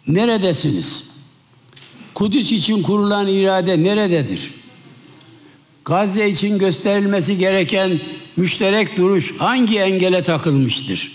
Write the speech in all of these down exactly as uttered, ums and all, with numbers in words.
Neredesiniz? Kudüs için kurulan irade nerededir? Gazze için gösterilmesi gereken müşterek duruş hangi engele takılmıştır?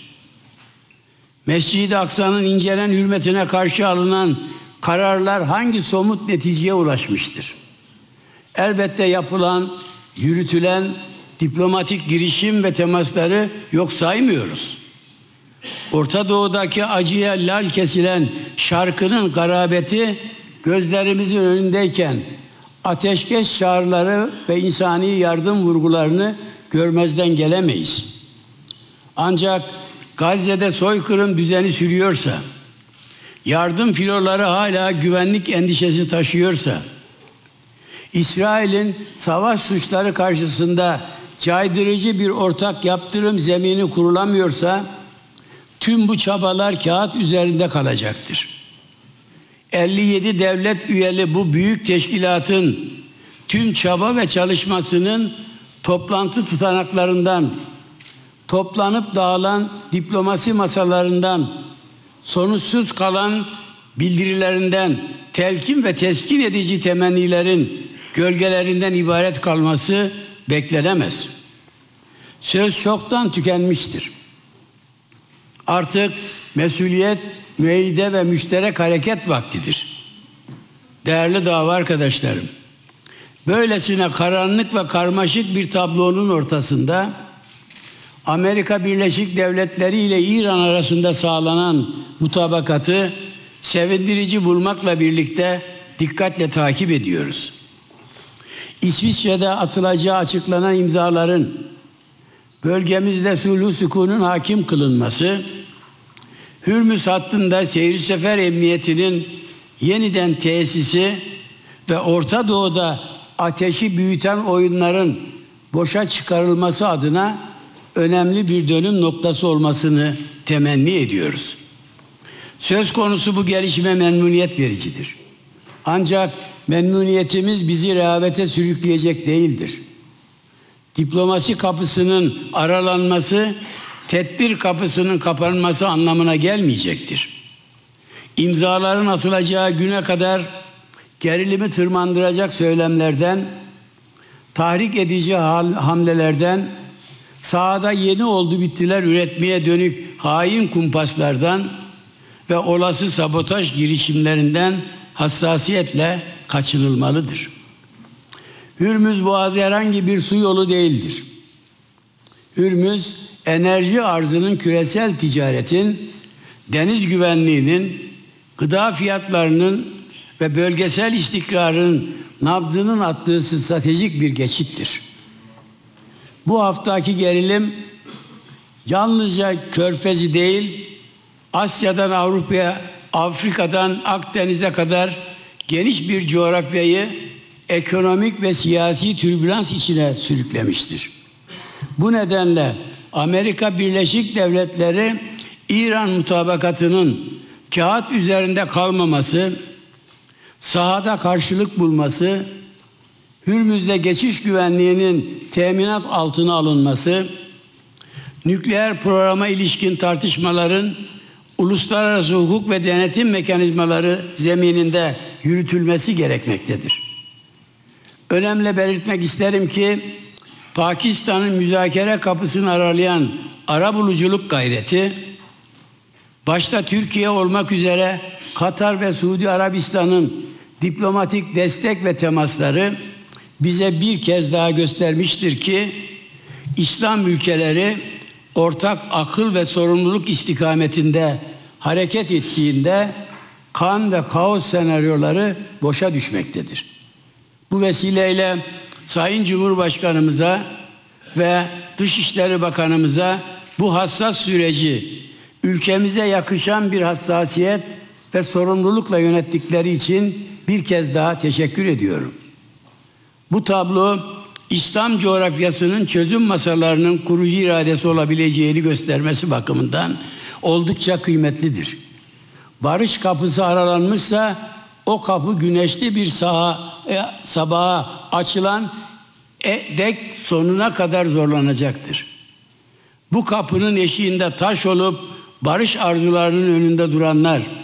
Mescid-i Aksa'nın incelen hürmetine karşı alınan kararlar hangi somut neticeye ulaşmıştır? Elbette yapılan, yürütülen diplomatik girişim ve temasları yok saymıyoruz. Orta Doğu'daki acıya lal kesilen şarkının garabeti gözlerimizin önündeyken ateşkes çağrıları ve insani yardım vurgularını görmezden gelemeyiz. Ancak Gazze'de soykırım düzeni sürüyorsa, yardım filoları hala güvenlik endişesi taşıyorsa, İsrail'in savaş suçları karşısında caydırıcı bir ortak yaptırım zemini kurulamıyorsa, tüm bu çabalar kağıt üzerinde kalacaktır. elli yedi devlet üyeli bu büyük teşkilatın tüm çaba ve çalışmasının toplantı tutanaklarından, toplanıp dağılan diplomasi masalarından, sonuçsuz kalan bildirilerinden, telkin ve teskin edici temennilerin gölgelerinden ibaret kalması beklenemez. Söz çoktan tükenmiştir. Artık mesuliyet, müeyyide ve müşterek hareket vaktidir. Değerli dava arkadaşlarım, böylesine karanlık ve karmaşık bir tablonun ortasında Amerika Birleşik Devletleri ile İran arasında sağlanan mutabakatı sevindirici bulmakla birlikte dikkatle takip ediyoruz. İsviçre'de atılacağı açıklanan imzaların bölgemizde sulh sükunun hakim kılınması, Hürmüz hattında seyir sefer emniyetinin yeniden tesisi ve Orta Doğu'da ateşi büyüten oyunların boşa çıkarılması adına önemli bir dönüm noktası olmasını temenni ediyoruz. Söz konusu bu gelişme memnuniyet vericidir. Ancak memnuniyetimiz bizi rehavete sürükleyecek değildir. Diplomasi kapısının aralanması, tedbir kapısının kapanması anlamına gelmeyecektir. İmzaların atılacağı güne kadar gerilimi tırmandıracak söylemlerden, tahrik edici hamlelerden, sahada yeni oldu bittiler üretmeye dönük hain kumpaslardan ve olası sabotaj girişimlerinden hassasiyetle kaçınılmalıdır. Hürmüz Boğazı herhangi bir su yolu değildir. Hürmüz, enerji arzının küresel ticaretin, deniz güvenliğinin, gıda fiyatlarının ve bölgesel istikrarın nabzının attığı stratejik bir geçittir. Bu haftaki gerilim yalnızca Körfez'i değil, Asya'dan Avrupa'ya, Afrika'dan Akdeniz'e kadar geniş bir coğrafyayı ekonomik ve siyasi türbülans içine sürüklemiştir. Bu nedenle Amerika Birleşik Devletleri İran mutabakatının kağıt üzerinde kalmaması, sahada karşılık bulması, Hürmüz'de geçiş güvenliğinin teminat altına alınması, nükleer programa ilişkin tartışmaların uluslararası hukuk ve denetim mekanizmaları zemininde yürütülmesi gerekmektedir. Önemli belirtmek isterim ki Pakistan'ın müzakere kapısını aralayan arabuluculuk gayreti, başta Türkiye olmak üzere Katar ve Suudi Arabistan'ın diplomatik destek ve temasları bize bir kez daha göstermiştir ki İslam ülkeleri ortak akıl ve sorumluluk istikametinde hareket ettiğinde kan ve kaos senaryoları boşa düşmektedir. Bu vesileyle Sayın Cumhurbaşkanımıza ve Dışişleri Bakanımıza bu hassas süreci ülkemize yakışan bir hassasiyet ve sorumlulukla yönettikleri için bir kez daha teşekkür ediyorum. Bu tablo İslam coğrafyasının çözüm masalarının kurucu iradesi olabileceğini göstermesi bakımından oldukça kıymetlidir. Barış kapısı aralanmışsa o kapı güneşli bir saha, e, sabaha açılan e, dek sonuna kadar zorlanacaktır. Bu kapının eşiğinde taş olup barış arzularının önünde duranlar,